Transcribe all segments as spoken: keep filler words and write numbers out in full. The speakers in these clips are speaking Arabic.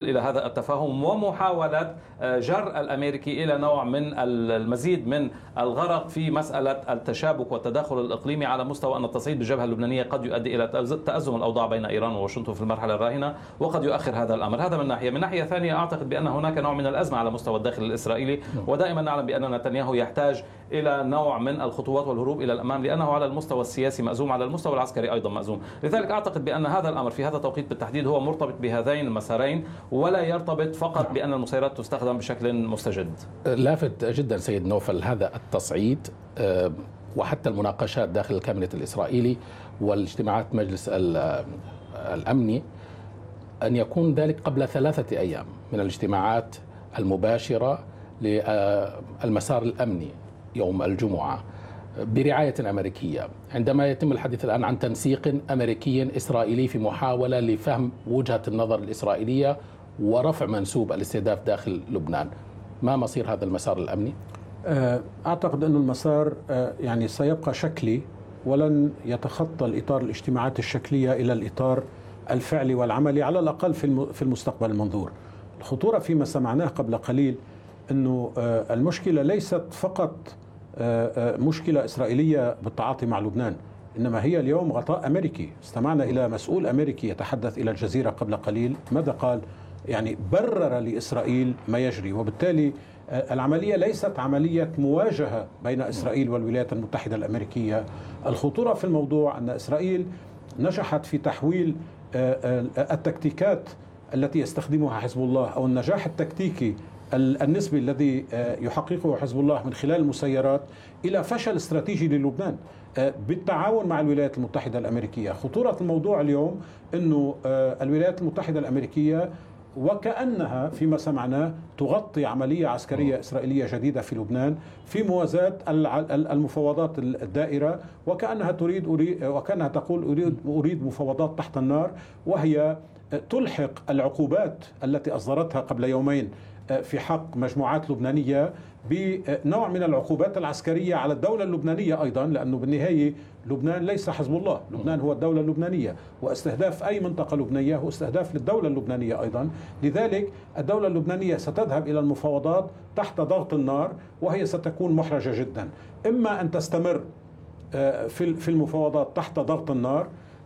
إلى هذا التفاهم ومحاولة جر الأمريكي إلى نوع من المزيد من الغرق في مسألة التشابك والتداخل الإقليمي على مستوى أن التصعيد بالجبهة اللبنانية قد يؤدي إلى تأزم الأوضاع بين إيران وواشنطن في المرحلة الراهنة، وقد يؤخر هذا الأمر. هذا من ناحية. من ناحية ثانية أعتقد بأن هناك نوع من الأزمة على مستوى الداخل الإسرائيلي، ودائما نعلم بأن نتنياهو يحتاج إلى نوع من الخطوات والهروب إلى الأمام، لأنه على المستوى السياسي مأزوم، على المستوى العسكري أيضا مأزوم. لذلك أعتقد بأن هذا الأمر في هذا التوقيت بالتحديد هو مرتبط بهذين المسارين، ولا يرتبط فقط بأن المسيرات تستخدم بشكل مستجد. لافت جدا سيد نوفل هذا التصعيد وحتى المناقشات داخل الكابينت الإسرائيلي والاجتماعات مجلس الأمني أن يكون ذلك قبل ثلاثة أيام من الاجتماعات المباشرة للمسار الأمني يوم الجمعة برعاية أمريكية، عندما يتم الحديث الآن عن تنسيق أمريكي إسرائيلي في محاولة لفهم وجهة النظر الإسرائيلية ورفع منسوب الاستهداف داخل لبنان. ما مصير هذا المسار الأمني؟ أعتقد أن المسار يعني سيبقى شكلي ولن يتخطى الإطار الاجتماعات الشكلية إلى الإطار الفعلي والعملي على الأقل في المستقبل المنظور. الخطورة فيما سمعناه قبل قليل أنه المشكلة ليست فقط مشكلة إسرائيلية بالتعاطي مع لبنان، إنما هي اليوم غطاء أمريكي. استمعنا إلى مسؤول أمريكي يتحدث إلى الجزيرة قبل قليل، ماذا قال؟ يعني برر لإسرائيل ما يجري، وبالتالي العملية ليست عملية مواجهة بين إسرائيل والولايات المتحدة الأمريكية. الخطورة في الموضوع أن إسرائيل نجحت في تحويل التكتيكات التي يستخدمها حزب الله أو النجاح التكتيكي النسبي الذي يحققه حزب الله من خلال المسيرات إلى فشل استراتيجي للبنان بالتعاون مع الولايات المتحدة الأمريكية. خطورة الموضوع اليوم أنه الولايات المتحدة الأمريكية وكأنها فيما سمعناه تغطي عملية عسكرية إسرائيلية جديدة في لبنان في موازاة المفاوضات الدائرة، وكأنها تريد وكأنها تقول أريد أريد مفاوضات تحت النار، وهي تلحق العقوبات التي أصدرتها قبل يومين في حق مجموعات لبنانية بنوع من العقوبات العسكرية على الدولة اللبنانية أيضا، لأنه بالنهاية لبنان ليس حزب الله، لبنان هو الدولة اللبنانية، واستهداف أي منطقة لبنانية هو استهداف للدولة اللبنانية أيضا. لذلك الدولة اللبنانية ستذهب إلى المفاوضات تحت ضغط النار، وهي ستكون محرجة جدا. إما أن تستمر في المفاوضات تحت ضغط النار،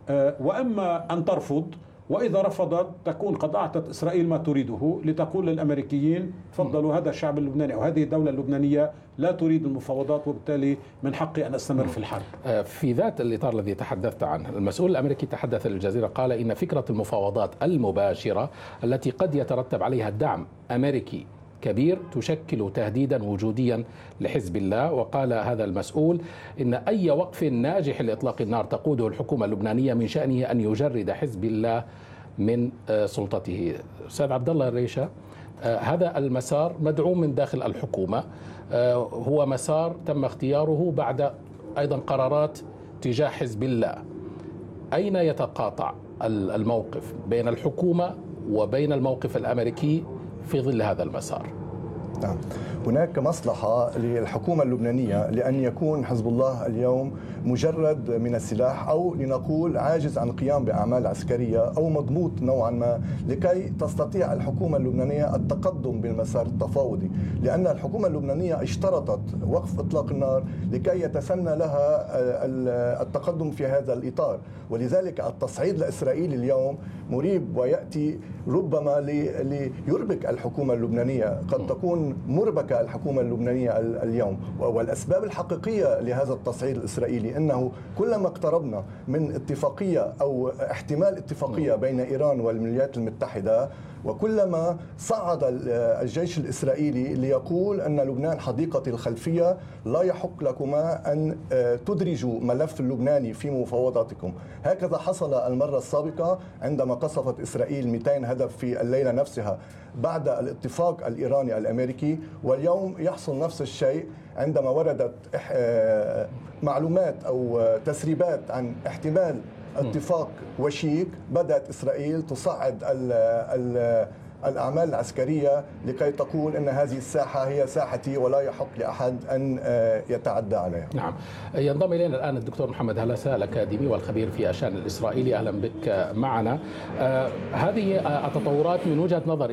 وإما أن ترفض، وإذا رفضت تكون قد أعطت إسرائيل ما تريده لتقول للأمريكيين تفضلوا، هذا الشعب اللبناني أو هذه الدولة اللبنانية لا تريد المفاوضات، وبالتالي من حقي أن أستمر في الحرب. في ذات الإطار الذي تحدثت عنه، المسؤول الأمريكي تحدث للجزيرة قال إن فكرة المفاوضات المباشرة التي قد يترتب عليها دعم أمريكي كبير تشكل تهديدا وجوديا لحزب الله. وقال هذا المسؤول إن أي وقف ناجح لإطلاق النار تقوده الحكومة اللبنانية من شأنه أن يجرد حزب الله من سلطته. أستاذ عبد الله الريشة، هذا المسار مدعوم من داخل الحكومة، هو مسار تم اختياره بعد أيضا قرارات تجاه حزب الله. أين يتقاطع الموقف بين الحكومة وبين الموقف الأمريكي في ظل هذا المسار؟ نعم، هناك مصلحة للحكومة اللبنانية لأن يكون حزب الله اليوم مجرد من السلاح، أو لنقول عاجز عن القيام بأعمال عسكرية أو مضبوط نوعا ما، لكي تستطيع الحكومة اللبنانية التقدم بالمسار التفاوضي، لأن الحكومة اللبنانية اشترطت وقف إطلاق النار لكي يتسنى لها التقدم في هذا الإطار. ولذلك التصعيد لإسرائيل اليوم مريب ويأتي ربما ليربك الحكومة اللبنانية، قد تكون مربكة الحكومة اللبنانية اليوم. والأسباب الحقيقية لهذا التصعيد الإسرائيلي أنه كلما اقتربنا من اتفاقية أو احتمال اتفاقية بين إيران والولايات المتحدة، وكلما صعد الجيش الإسرائيلي ليقول أن لبنان حديقة الخلفية، لا يحق لكما أن تدرجوا ملف اللبناني في مفاوضاتكم. هكذا حصل المرة السابقة عندما قصفت إسرائيل مئتين هدف في الليلة نفسها بعد الاتفاق الإيراني الأمريكي، واليوم يحصل نفس الشيء عندما وردت معلومات أو تسريبات عن احتمال اتفاق وشيك. بدأت إسرائيل تصعد ال ال الأعمال العسكرية لكي تقول أن هذه الساحة هي ساحتي ولا يحق لأحد أن يتعدى عليها. نعم، ينضم إلينا الآن الدكتور محمد هلسة الأكاديمي والخبير في الشأن الإسرائيلي. أهلا بك معنا. آه هذه التطورات من وجهة نظر